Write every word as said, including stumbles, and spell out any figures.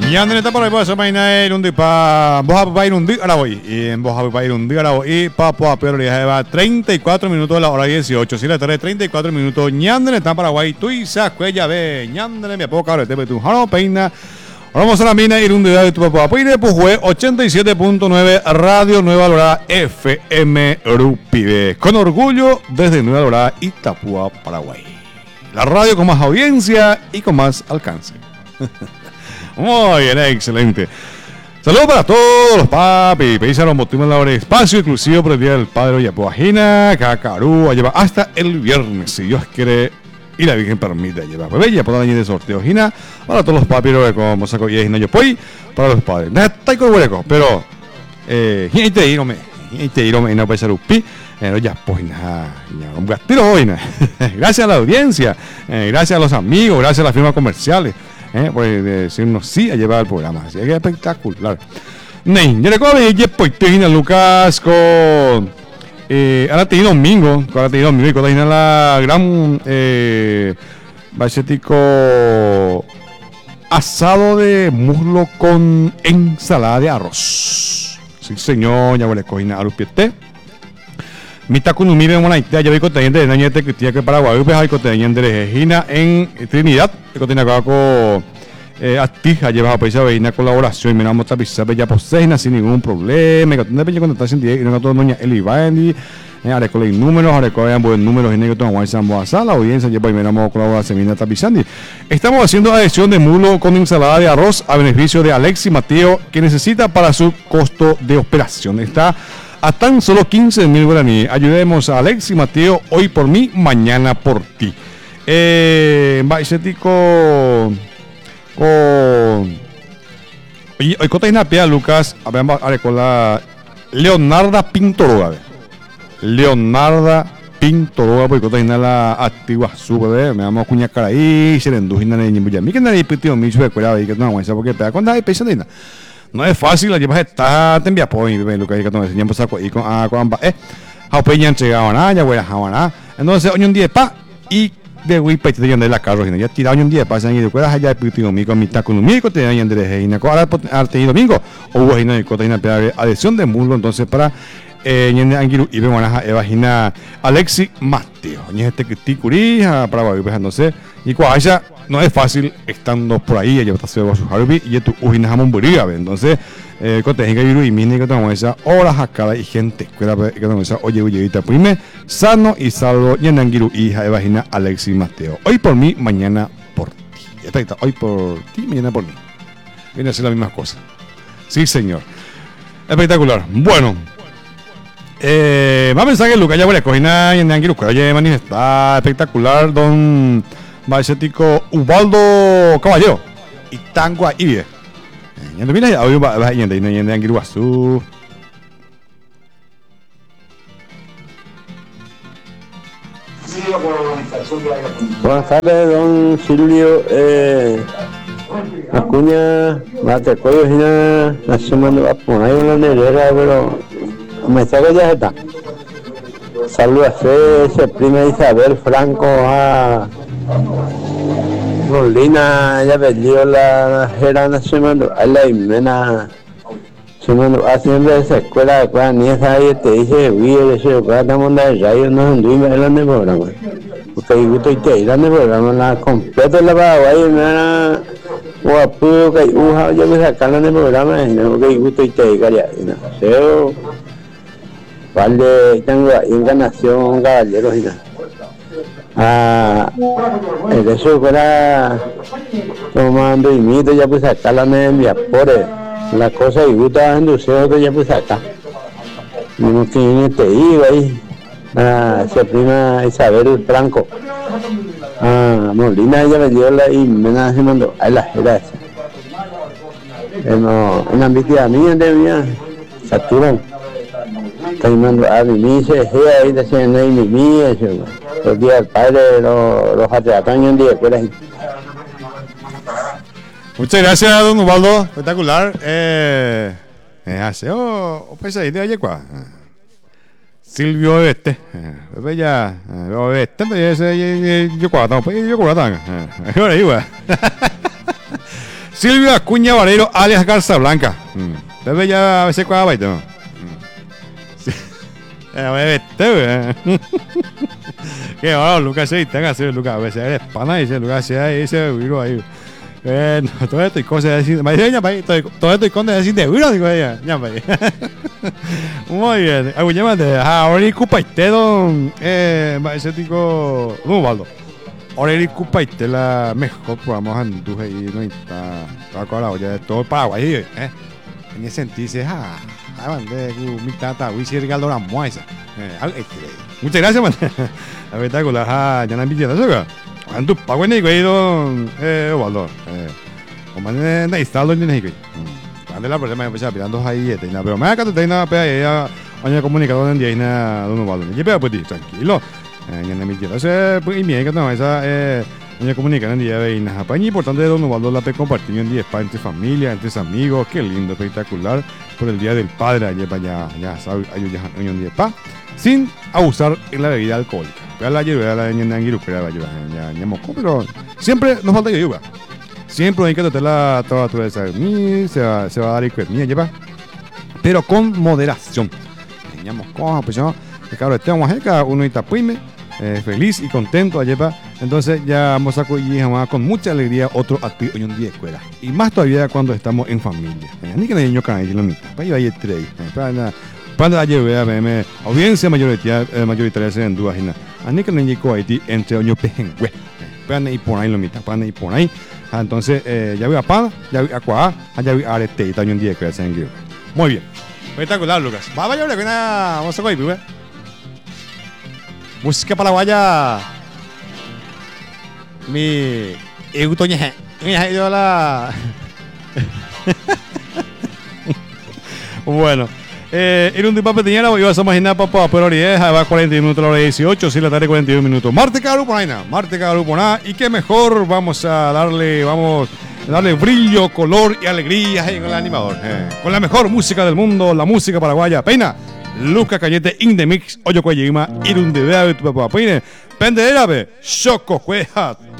Ñandre está para el mañana el un día para vos a ir un día ahora voy y en vos a ir un día ahora voy y para poder pero ya va treinta y cuatro minutos de la hora dieciocho si la tarde treinta y cuatro minutos Ñandre está Paraguay tú y sacuella ve Ñandre me poca ahora te ve tu jaro peina vamos a la mina ir un día de tu papá pues de Pujue ochenta y siete punto nueve Radio Nueva Lorada F M Rupibe con orgullo desde Nueva Lorada Itapúa Paraguay la radio con más audiencia y con más alcance. Muy bien, excelente. Saludos para todos los papi. Peisanos, motivos la hora de espacio exclusivo por el Día del Padre Yapuajina, Cacarú, lleva hasta el viernes, si Dios quiere y la Virgen permite. Lleva bella por la de sorteo Jina para todos los papi, como saco y no yo voy para los padres. Está con hueco, pero eh, y te digo me, y te digo me no puede ser un pi. Eh, ya pues nada, un gastiro hoy. Gracias a la audiencia, eh, gracias a los amigos, gracias a las firmas comerciales. Eh, por decirnos sí a llevar el programa, así que es espectacular. Ney, yo recuerdo que pues te Lucas con eh, ahora te domingo, ahora te domingo y cuando la gran eh, bachetico asado de muslo con ensalada de arroz. Sí señor, ya voy a coger a los pies. Mi taco no mire una idea, ya vi contenido de Nañete Cristian que Paraguay, pues hay contenido de Regina en Trinidad, que contenido acá con eh, Astija, lleva a país a ver una colaboración, y me vamos a pisar ya por seis, sin ningún problema, que tengo que contar sin día, y no todo doña Eli Bandy, ahora con los números, ahora con buen números, y negro, vamos a sala, la audiencia, lleva y me vamos a colaborar, se viene a tapizando. Estamos haciendo adhesión de mulo con ensalada de arroz a beneficio de Alexis Mateo, que necesita para su costo de operación. Está a tan solo quince mil guaraníes. Ayudemos a Alex y Mateo hoy por mí, mañana por ti. Eh, con con hoy hoy cota inapia Lucas, a ver, a con la Leonarda Pintoroga. Leonarda Pintoroga, porque cota la activa sube, me vamos a cuñar cara ahí, se le endujina en el mi que nadie pitió mi sube cuidado y que no aguanta porque pega cuando hay pesadilla. No es fácil, la llevas esta, te envía por lo que hay que tomar, enseñamos a con a con eh, a peña llegaba nada, ya voy a jabaná. Entonces, hoy un día pa y de güey pa te de la carro, ya tira un día pa y de cuerdas allá el pitido mi con mi taco no mi te dan de reina, ahora arte y domingo o hubo una cotaina adhesión de muslo, entonces para eh ñende angiru y vemos a evagina Alexis Mateo, ñe este que ticuri para va no sé, y cuaya no es fácil estando por ahí, ella está haciendo su Harvey y tu ujina jamón buriga, entonces eh cotejenga viru y mini que tenemos esa hora jacada y gente que tenemos esa oye oye prime sano y salvo ñende angiru hija evagina Alexis Mateo. Hoy por mí, mañana por ti. Especta, hoy por ti, mañana por mí. Viene a ser la misma cosa. Sí, señor. Espectacular. Bueno, Eh, va a pensar que Lucas ya huele a cojina y en Anguiru, oye, manifesta espectacular, don Bacetico Ubaldo Caballero y Tangua Ibie. Ya no viene audio va y en Anguiru Azul. Buenas tardes, don Silvio. Eh, Acuña, mate, coyo, hina, la semana va a poner una nevera, pero me saco ya está. Saludos a ese prima Isabel Franco a Rolina, ya perdió la gerana semana, a la Imena semana, haciendo esa escuela de cosas ni esa ahí te dice, uy, ese cosas estamos en la radio, no es un día en el programa. Porque hay gusto y te irán el programa, la completa la Paraguay, me o apoyo que uja, ya me sacaron el programa, no que hay gusto y te irán, no sé. Vale, tengo encarnación caballero y nada. Ah, el eso fuera tomando y mito ya pues acá la media por la cosa y gusta en dulce ya pues acá. No tiene te iba ahí. Ah, se prima Isabel Franco. Ah, Molina ella me dio la y me nace mandó a la era esa. No, en la ambición mía de mía Saturno. Caimando a mi misa, ahí decían ahí mi misa, los días del padre, los los atrataños un día por ahí. Muchas gracias, don Ubaldo, espectacular. Eh, eh hace, oh, pues ahí de ayer cuá. Silvio este, bebé ya, bebé este, ese yo cuá, pues yo cuá tan. Ahora igual. Silvio Acuña Varero, alias Garza Blanca. Mm. Debe ya a veces cuando baita, ¿no? Qué bueno, Lucas, sí, tenga así, Lucas, a veces eres pana, dice Lucas, sí, ahí, ese virus ahí. Eh, no, todo esto y cosas de decir, me dice, ña, país, todo esto y cosas de decir de virus, digo ella, ña, país. Muy bien, algo llámate, ahora y cupa y te don, eh, ese tipo, no, Valdo. Ahora y cupa y te la mejor programa anduje y no está, está con la olla de todo el Paraguay, eh. En ese sentido, dice, ah. Mi tata, voy a decir Ricardo la muesa. Muchas gracias, man. La verdad, con la ya no han visto eso. Cuando tu pago en el güey, don, eh, Waldo. O man, na instalo en el güey. Cuando la problema, empecé a pilando ahí, pero me ha quedado ahí nada, pero ella, año comunicador en día, nada, don Waldo. Y pero, pues, tranquilo. Ya no me entiendo. Ese, pues, y bien, que no, esa, eh, año comunicador en día, y nada, para mí, importante, don Waldo, la pe compartido en día, entre familia, entre amigos, qué lindo, espectacular. Por el Día del Padre, ayer para allá, ya sabes, ayer ya un día pa, sin abusar en la bebida alcohólica. Pero la ayuda, la niña anguiru, pero ya ya moco, pero siempre nos falta ayuda. Siempre hay que tratar la naturaleza de mí, se va, se va a dar el que mía lleva, pero con moderación. Ya moco, pues yo, cabrón, este vamos a hacer uno y tapuime, eh, feliz y contento ayer pa. Entonces ya vamos a coger con mucha alegría otro activo hoy un día de escuela. Y más todavía cuando estamos en familia. Ni que no hay niño can, lo mismo. Para ir a tres. Para para ayer vea me audiencia mayoritaria mayoritaria se en dudas y nada. Ni que no hay niño Haití entre oño pejengüe. Para ir por ahí lo mismo. Para ir por ahí. Entonces ya voy a pan, ya voy a cuá, ya voy a arete y hoy un día de escuela se en muy bien. Espectacular, Lucas. Vamos a ver, vamos a coger, pues. Música paraguaya. Mi eutoña mi yo la bueno eh era un tipo pequeño iba a imaginar papá pero ahorita va cuarenta minutos a la hora dieciocho si la tarde cuarenta y un minutos Marte Caru por ahí nada Marte Caru por nada y qué mejor vamos a darle vamos a darle brillo color y alegría ahí con el animador eh, con la mejor música del mundo la música paraguaya peina Lucas Cañete in the mix oyo cuellima ir un de tu papá peine pendera be choco cueja